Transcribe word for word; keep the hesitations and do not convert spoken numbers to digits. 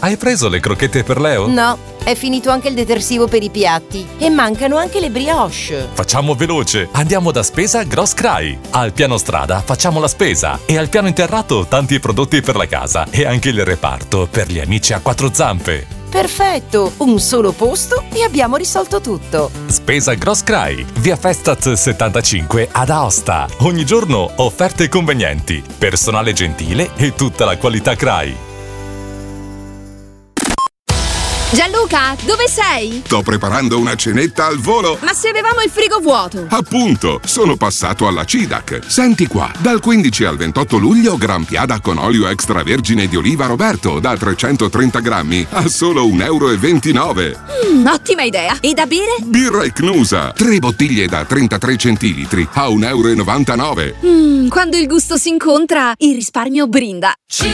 Hai preso le crocchette per Leo? No, è finito anche il detersivo per i piatti e mancano anche le brioche. Facciamo veloce, andiamo da Spesa Gross Cry. Al piano strada facciamo la spesa e al piano interrato tanti prodotti per la casa e anche il reparto per gli amici a quattro zampe. Perfetto, un solo posto e abbiamo risolto tutto. Spesa Gross Cry, via Festat settantacinque ad Aosta. Ogni giorno offerte convenienti, personale gentile e tutta la qualità Cry. Gianluca, dove sei? Sto preparando una cenetta al volo. Ma se avevamo il frigo vuoto! Appunto, sono passato alla Cidac. Senti qua, dal quindici al ventotto luglio Gran Piada con olio extravergine di oliva Roberto da trecentotrenta grammi a solo un euro e ventinove. Mm, ottima idea! E da bere? Birra Icnusa, tre bottiglie da trentatré centilitri a un euro e novantanove. Mm, quando il gusto si incontra, il risparmio brinda.